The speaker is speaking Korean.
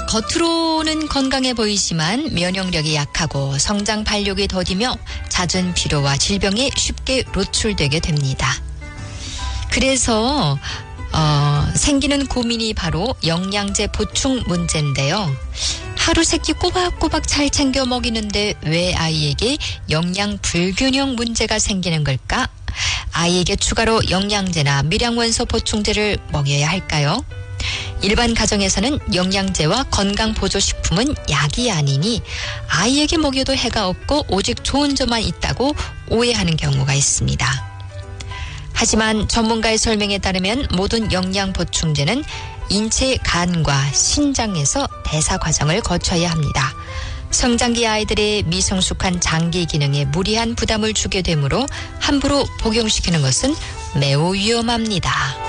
겉으로는 건강해 보이지만 면역력이 약하고 성장 발육이 더디며 잦은 피로와 질병에 쉽게 노출되게 됩니다. 그래서 생기는 고민이 바로 영양제 보충 문제인데요. 하루 세 끼 꼬박꼬박 잘 챙겨 먹이는데 왜 아이에게 영양 불균형 문제가 생기는 걸까? 아이에게 추가로 영양제나 미량원소 보충제를 먹여야 할까요? 일반 가정에서는 영양제와 건강보조식품은 약이 아니니 아이에게 먹여도 해가 없고 오직 좋은 점만 있다고 오해하는 경우가 있습니다. 하지만 전문가의 설명에 따르면 모든 영양보충제는 인체 간과 신장에서 대사 과정을 거쳐야 합니다. 성장기 아이들의 미성숙한 장기 기능에 무리한 부담을 주게 되므로 함부로 복용시키는 것은 매우 위험합니다.